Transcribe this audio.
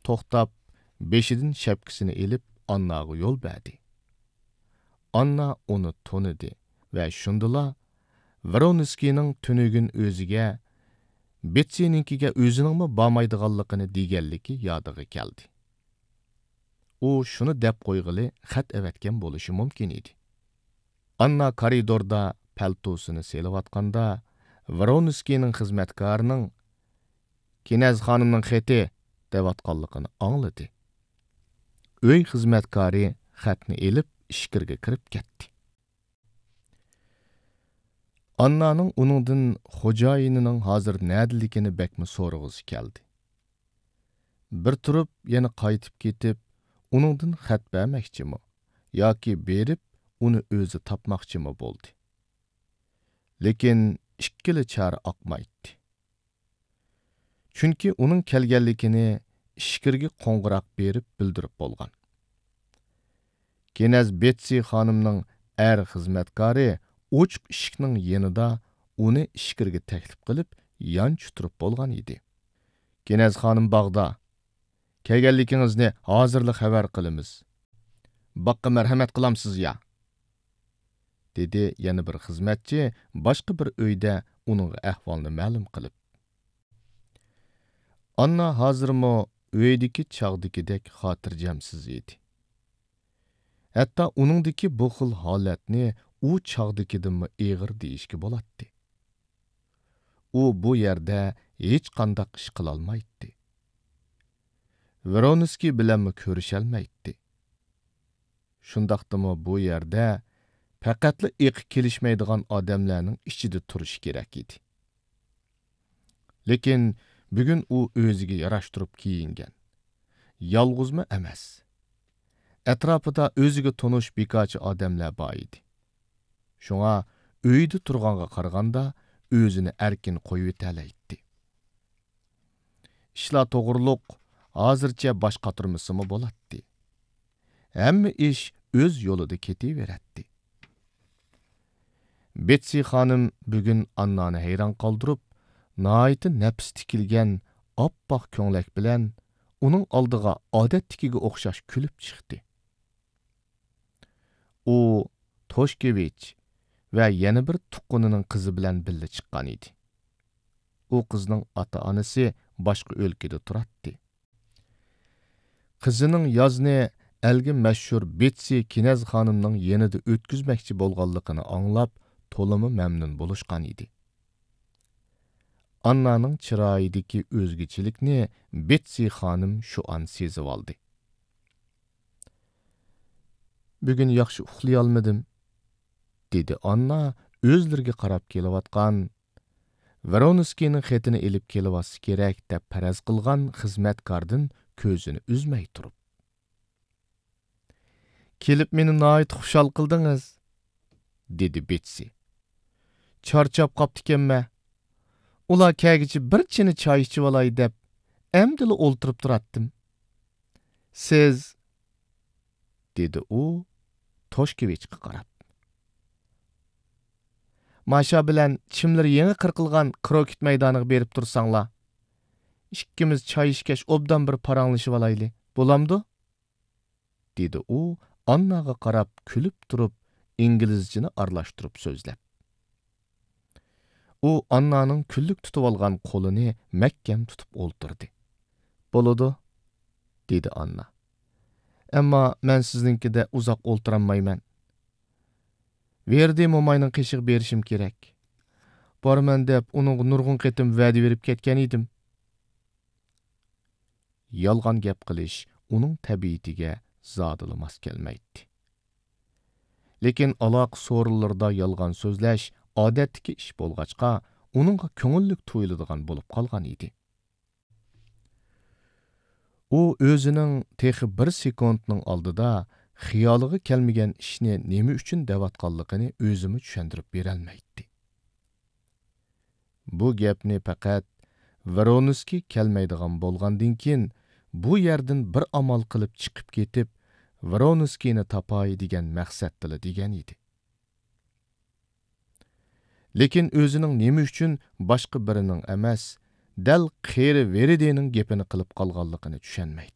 to'xtab, beshidan shapkasini elib, Annaga yo'l berdi. Anna uni tanidi va shundala Voronskining tunugin o'ziga Betsininkiga o'ziningmi bormaydiganligini deganligi yodiga keldi. U shuni deb qo'yg'ili xat avatgan bo'lishi mumkin edi. Anna koridorda paltosini selayotganda Voronskining xizmatkarining Kinaz xonimning xati devatqanligini angladi. Uy xizmatkari xatni elib ishkirga kirib ketdi. Annaning uningdan xo'jayinining hozir nadiligini bekmi so'rag'isi keldi. Bir turib yana qaytib ketib, uningdan xat bermoqchimi yoki berib uni o'zi topmoqchimi bo'ldi. Lekin ikkili chora oqmaydi. Chunki uning kelganligini ishkirga qo'ng'iroq berib bildirib bo'lgan. Kenaz Betsi xonimning er xizmatkari ochiq eshikning yanida uni ishkirga taklif qilib, yanch turib bo'lgan edi. Kenaz xonim bog'da. Kelganligingizni hozirli xabar qilamiz. Boqqa marhamat qilamsiz ya? Dedi yana bir xizmatchi boshqa bir uyda uning ahvolini ma'lum qilib. Anna hozirmi uydagi chog'dagidek xotirjamsiz edi. Hatto uningdagi bu xil holatni u chog'dagidanmi eg'ir deyishga bo'ladi. U bu yerda hech qanday ish qila olmaydi. Voronskiy bilanmi ko'risholmaydi. Shundaqdimi bu yerda faqatli iqi kelishmaydigan odamlarning ichida turish kerak edi. Lekin bugun u o'ziga yarashtirib kiyingan. Yolg'izmi emas. Atrofida o'ziga tonish bekorchi odamlar bor edi. Shunga uyda turganga qaraganda o'zini erkin qo'yib o'talaydi. Ishlar to'g'riliq hozircha bosh qotirmasimi bo'ladi. Hamma ish o'z yo'lida ketaveradi. Betsi xonim bugun Annani hayron qoldirib, nihoyatda nafs tikilgan oppoq ko'nglak bilan uning oldiga odatdagiga o'xshash kulib chiqdi. U Toshkevich va yana bir tuqqunining qizi bilan birga chiqqan edi. U qizning ota-onasi boshqa o'lkada turardi. Qizining yozni elgi mashhur Betsi Kinaz xonimning yanida o'tkazmoqchi bo'lganligini anglab, to'limi mamnun bo'lishgan edi. Annaning chiroyidagi o'zgachilikni Betsi xonim shu an sezib oldi. Bugun yaxshi uxlay olmadim, dedi Anna o'zlariga qarab kelayotgan Voronskiyning xatini elib kelibasi kerak deb faraz qilgan xizmatkordan ko'zini uzmay turib. Kelib meni nihoyat xushal qildingiz, dedi Betsi. Charchab qoptikanman. Ular kelgichi bir chini choy ichib olay deb amdili o'ltirib turatdim. Siz, dedi u Toshkevichga qarab. Masha bilan chimlari yangi qirqilgan krokit maydoniga berib tursanglar, ikkimiz choy ichgach obdan bir paranglashib olayli. Bo'lamdi? Dedi u Annaga qarab kulib turib, inglizchani aralashtirib so'zlab. U Annaning kullik tutib olgan qo'lini mahkam tutib o'ltirdi. Bo'ladi, dedi Anna. Ammo men sizninkida uzoq o'ltiranmayman. Verdi mo'mayning qishiq berishim kerak. Borman deb uning nurg'un qitim va'da berib ketgan edim. Yolg'on gap qilish uning tabiatiga zodili mos kelmaydi. Lekin aloq so'rinlarda yolg'on so'zlash odatdagi ish bo'lg'achqa, uningga ko'ngillik tuyuladigan bo'lib qolgan edi. U o'zining texi bir sekundning oldida xiyoliga kelmagan ishni nima uchun devatganligini o'zimi tushuntirib berolmaydi. Bu gapni faqat Voronskiy kelmaydigan bo'lgandan keyin bu yerdan bir amal qilib chiqib ketib, Voronskiyni topay degan maqsad tili degan edi. Lekin o'zining nima uchun boshqa birining emas, dal qeri Veridening gapini qilib qolganligini tushunmaydi.